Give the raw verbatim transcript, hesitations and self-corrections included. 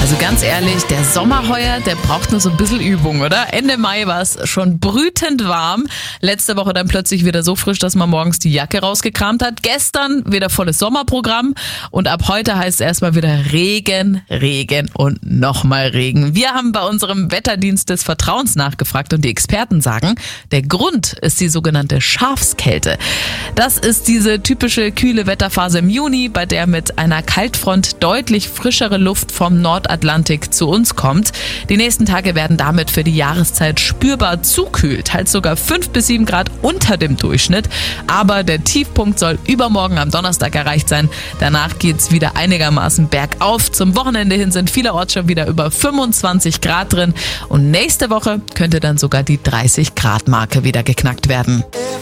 Also ganz ehrlich, der Sommer heuer, der braucht nur so ein bisschen Übung, oder? Ende Mai war es schon brütend warm. Letzte Woche dann plötzlich wieder so frisch, dass man morgens die Jacke rausgekramt hat. Gestern wieder volles Sommerprogramm. Und ab heute heißt es erstmal wieder Regen, Regen und nochmal Regen. Wir haben bei unserem Wetterdienst des Vertrauens nachgefragt und die Experten sagen, der Grund ist die sogenannte Schafskälte. Das ist diese typische kühle Wetterphase im Juni, bei der mit einer Kaltfront deutlich frischere Luft vom Nordatlantik zu uns kommt. Die nächsten Tage werden damit für die Jahreszeit spürbar zukühlt, halt sogar fünf bis sieben Grad unter dem Durchschnitt. Aber der Tiefpunkt soll übermorgen am Donnerstag erreicht sein. Danach geht's wieder einigermaßen bergauf. Zum Wochenende hin sind vielerorts schon wieder über fünfundzwanzig Grad drin und nächste Woche könnte dann sogar die dreißig Grad Marke wieder geknackt werden.